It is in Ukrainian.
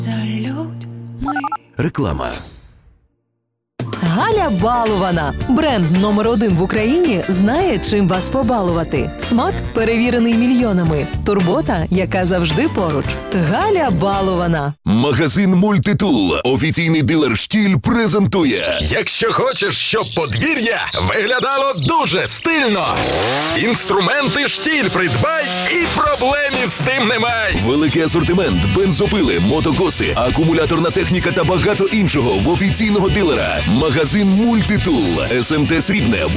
Реклама. Галя Балована. Бренд номер 1 в Україні знає, чим вас побалувати. Смак перевірений мільйонами. Турбота, яка завжди поруч. Галя Балована. Магазин «Мультитул», офіційний дилер «Штіль» презентує. Якщо хочеш, щоб подвір'я виглядало дуже стильно, інструменти «Штіль» придбай і проблем із тим немає. Великий асортимент, бензопили, мотокоси, акумуляторна техніка та багато іншого в офіційного дилера. Магазин «Мультитул», СМТ Срібне,